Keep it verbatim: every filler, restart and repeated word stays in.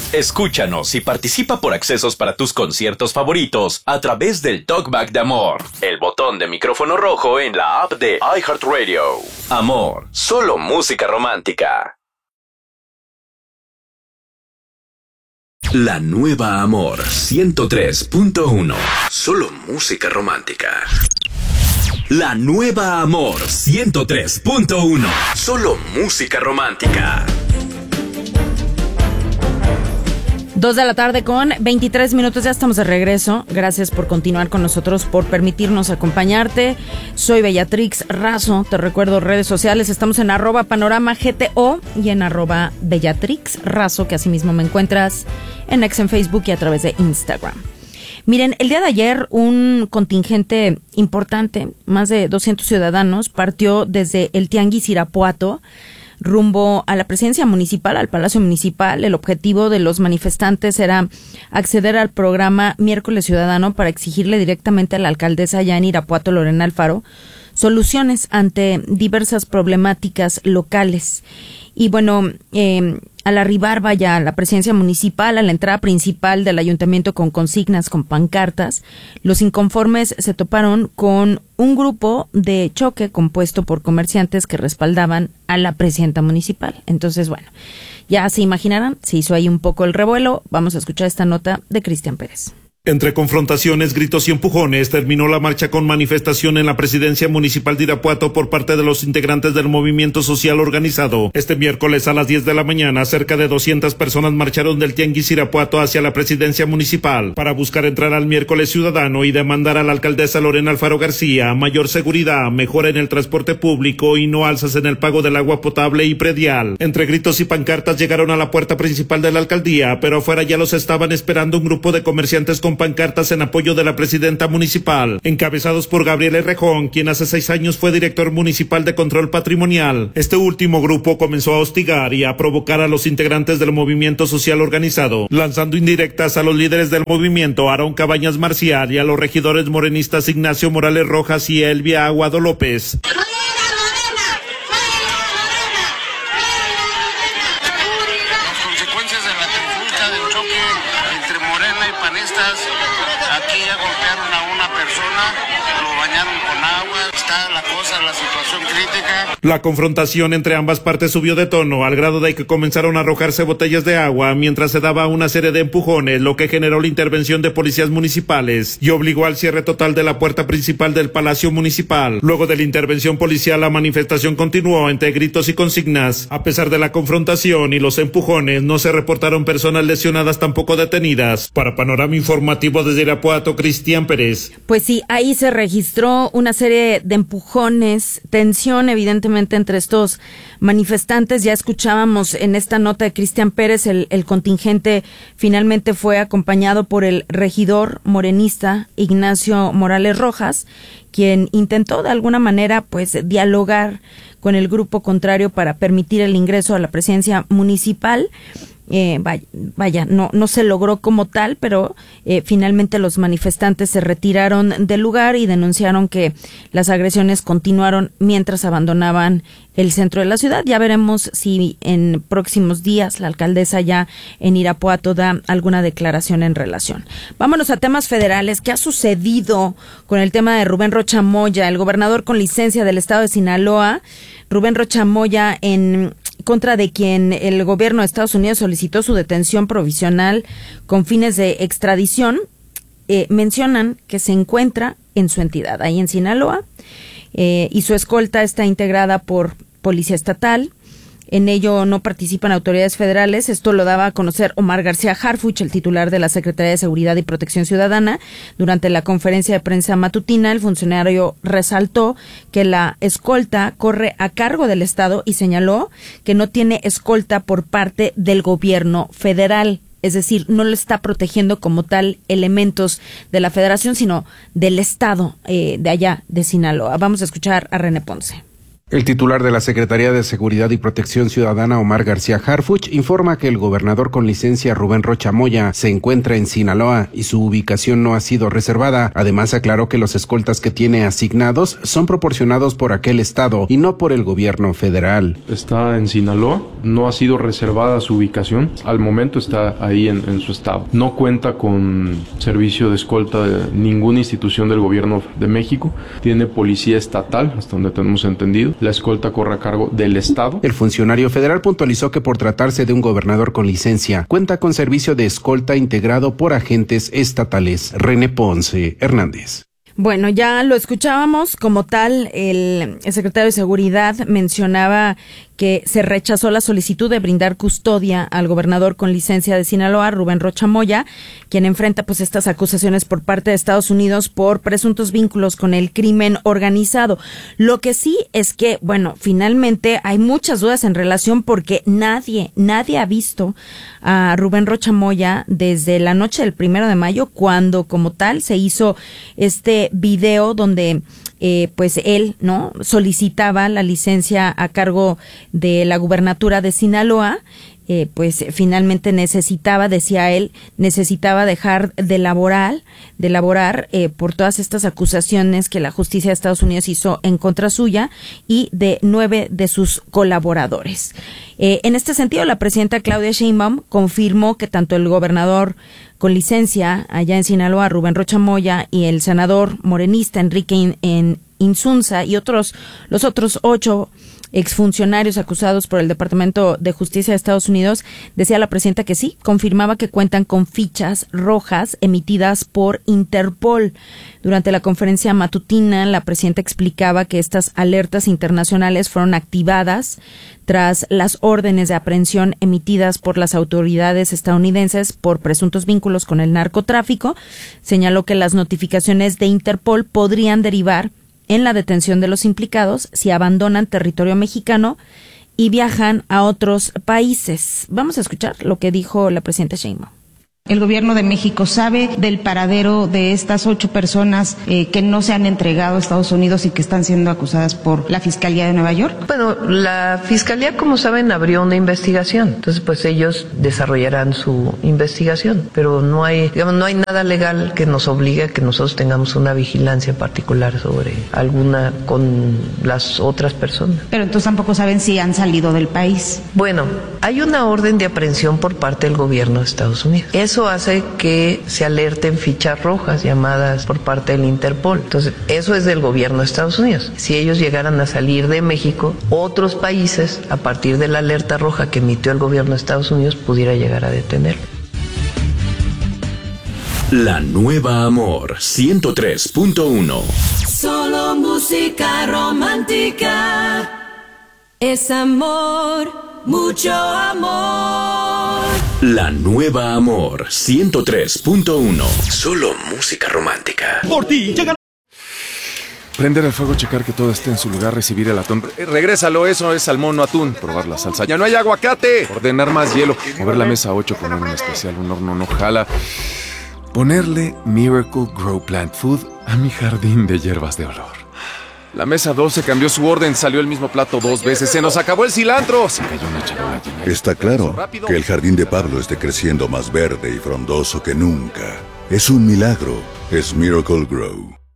Escúchanos y participa por accesos para tus conciertos favoritos a través del Talkback de Amor, el botón de micrófono rojo en la app de iHeartRadio. Amor, solo música romántica. La nueva Amor ciento tres punto uno. Solo música romántica. La nueva Amor ciento tres punto uno. Solo música romántica. Dos de la tarde con veintitrés minutos, ya estamos de regreso. Gracias por continuar con nosotros, por permitirnos acompañarte. Soy Bellatrix Razo, te recuerdo redes sociales, estamos en arroba panorama G T O y en arroba Bellatrix Razo, que asimismo me encuentras en X en Facebook y a través de Instagram. Miren, el día de ayer un contingente importante, más de doscientos ciudadanos, partió desde el Tianguis Irapuato rumbo a la presidencia municipal, al Palacio Municipal. El objetivo de los manifestantes era acceder al programa Miércoles Ciudadano para exigirle directamente a la alcaldesa allá en Irapuato, Lorena Alfaro, soluciones ante diversas problemáticas locales. Y bueno, eh, al arribar, vaya, a la presidencia municipal, a la entrada principal del ayuntamiento con consignas, con pancartas, los inconformes se toparon con un grupo de choque compuesto por comerciantes que respaldaban a la presidenta municipal. Entonces, bueno, ya se imaginarán, se hizo ahí un poco el revuelo. Vamos a escuchar esta nota de Cristian Pérez. Entre confrontaciones, gritos y empujones, terminó la marcha con manifestación en la presidencia municipal de Irapuato por parte de los integrantes del movimiento social organizado. Este miércoles a las diez de la mañana, cerca de doscientas personas marcharon del Tianguis Irapuato hacia la presidencia municipal para buscar entrar al Miércoles Ciudadano y demandar a la alcaldesa Lorena Alfaro García mayor seguridad, mejora en el transporte público y no alzas en el pago del agua potable y predial. Entre gritos y pancartas llegaron a la puerta principal de la alcaldía, pero afuera ya los estaban esperando un grupo de comerciantes con pancartas en apoyo de la presidenta municipal, encabezados por Gabriel Errejón, quien hace seis años fue director municipal de control patrimonial. Este último grupo comenzó a hostigar y a provocar a los integrantes del movimiento social organizado, lanzando indirectas a los líderes del movimiento, Aarón Cabañas Marcial, y a los regidores morenistas Ignacio Morales Rojas y Elvia Aguado López. Aquí ya golpearon a una persona, lo bañaron con agua, está la cosa, la situación crítica. La confrontación entre ambas partes subió de tono al grado de que comenzaron a arrojarse botellas de agua mientras se daba una serie de empujones, lo que generó la intervención de policías municipales y obligó al cierre total de la puerta principal del Palacio Municipal. Luego de la intervención policial, la manifestación continuó entre gritos y consignas. A pesar de la confrontación y los empujones, no se reportaron personas lesionadas, tampoco detenidas. Para Panorama Informativo desde Irapuato, Cristian Pérez. Pues sí, ahí se registró una serie de empujones, tensión evidentemente entre estos manifestantes. Ya escuchábamos en esta nota de Cristian Pérez, el, el contingente finalmente fue acompañado por el regidor morenista Ignacio Morales Rojas, quien intentó de alguna manera pues dialogar con el grupo contrario para permitir el ingreso a la presidencia municipal. Eh, vaya, vaya, no, no se logró como tal, pero eh, finalmente los manifestantes se retiraron del lugar y denunciaron que las agresiones continuaron mientras abandonaban el centro de la ciudad. Ya veremos si en próximos días la alcaldesa ya en Irapuato da alguna declaración en relación. Vámonos a temas federales. ¿Qué ha sucedido con el tema de Rubén Rocha Moya, el gobernador con licencia del estado de Sinaloa? Rubén Rocha Moya, en contra de quien el gobierno de Estados Unidos solicitó su detención provisional con fines de extradición, eh, mencionan que se encuentra en su entidad, ahí en Sinaloa, eh, y su escolta está integrada por Policía Estatal. En ello no participan autoridades federales. Esto lo daba a conocer Omar García Harfuch, el titular de la Secretaría de Seguridad y Protección Ciudadana. Durante la conferencia de prensa matutina, el funcionario resaltó que la escolta corre a cargo del Estado y señaló que no tiene escolta por parte del gobierno federal. Es decir, no lo está protegiendo como tal elementos de la federación, sino del Estado eh, de allá, de Sinaloa. Vamos a escuchar a René Ponce. El titular de la Secretaría de Seguridad y Protección Ciudadana, Omar García Harfuch, informa que el gobernador con licencia Rubén Rocha Moya se encuentra en Sinaloa y su ubicación no ha sido reservada. Además, aclaró que los escoltas que tiene asignados son proporcionados por aquel estado y no por el gobierno federal. Está en Sinaloa, no ha sido reservada su ubicación, al momento está ahí en, en su estado. No cuenta con servicio de escolta de ninguna institución del gobierno de México, tiene policía estatal, hasta donde tenemos entendido. La escolta corre a cargo del estado. El funcionario federal puntualizó que por tratarse de un gobernador con licencia, cuenta con servicio de escolta integrado por agentes estatales. René Ponce Hernández. Bueno, ya lo escuchábamos. Como tal, el, el secretario de Seguridad mencionaba que se rechazó la solicitud de brindar custodia al gobernador con licencia de Sinaloa, Rubén Rocha Moya, quien enfrenta pues estas acusaciones por parte de Estados Unidos por presuntos vínculos con el crimen organizado. Lo que sí es que, bueno, finalmente hay muchas dudas en relación porque nadie, nadie ha visto a Rubén Rocha Moya desde la noche del primero de mayo, cuando como tal se hizo este video donde eh, pues él no solicitaba la licencia a cargo de la gubernatura de Sinaloa. Eh, pues finalmente necesitaba, decía él, necesitaba dejar de laborar, de laborar eh, por todas estas acusaciones que la justicia de Estados Unidos hizo en contra suya y de nueve de sus colaboradores. Eh, en este sentido, la presidenta Claudia Sheinbaum confirmó que tanto el gobernador con licencia allá en Sinaloa, Rubén Rocha Moya, y el senador morenista Enrique In- en Insunza y otros, los otros ocho exfuncionarios acusados por el Departamento de Justicia de Estados Unidos, decía la presidenta que sí, confirmaba que cuentan con fichas rojas emitidas por Interpol. Durante la conferencia matutina, la presidenta explicaba que estas alertas internacionales fueron activadas tras las órdenes de aprehensión emitidas por las autoridades estadounidenses por presuntos vínculos con el narcotráfico. Señaló que las notificaciones de Interpol podrían derivar en la detención de los implicados si abandonan territorio mexicano y viajan a otros países. Vamos a escuchar lo que dijo la presidenta Sheinbaum. El gobierno de México sabe del paradero de estas ocho personas eh, que no se han entregado a Estados Unidos y que están siendo acusadas por la Fiscalía de Nueva York. Bueno, la Fiscalía, como saben, abrió una investigación. Entonces, pues ellos desarrollarán su investigación. Pero no hay, digamos, no hay nada legal que nos obligue a que nosotros tengamos una vigilancia particular sobre alguna con las otras personas. Pero entonces tampoco saben si han salido del país. Bueno, hay una orden de aprehensión por parte del gobierno de Estados Unidos. Eso hace que se alerten fichas rojas llamadas por parte del Interpol. Entonces, eso es del gobierno de Estados Unidos. Si ellos llegaran a salir de México, otros países, a partir de la alerta roja que emitió el gobierno de Estados Unidos, pudiera llegar a detener. La nueva Amor ciento tres punto uno. Solo música romántica. Es amor, mucho amor. La nueva Amor ciento tres punto uno. Solo música romántica. Por ti llega. Prender el fuego, checar que todo esté en su lugar, recibir el atún. Eh, regrésalo, eso es salmón, no atún. Probar la salsa. ¡Ya no hay aguacate! Ordenar más hielo. Mover la mesa ocho, poner un especial, un horno no jala. Ponerle Miracle Grow Plant Food a mi jardín de hierbas de olor. La mesa doce cambió su orden, salió el mismo plato dos veces. ¡Se nos acabó el cilantro! Se cayó una charola llena de... Está claro que el jardín de Pablo esté creciendo más verde y frondoso que nunca. Es un milagro. Es Miracle Grow.